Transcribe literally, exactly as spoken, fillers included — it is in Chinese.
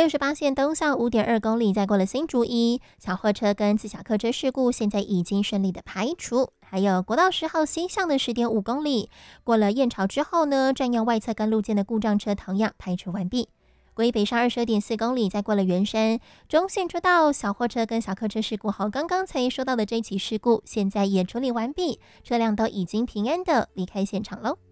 六十八线东向五点二公里，再过了新竹一小货车跟自小客车事故，现在已经顺利的排除。还有国道十号西向的十点五公里，过了燕巢之后呢，占用外侧干路线的故障车同样排除完毕。归北上二十二点四公里，再过了圆山中线车道，小货车跟小客车事故后，刚刚才说到的这起事故，现在也处理完毕，车辆都已经平安的离开现场喽。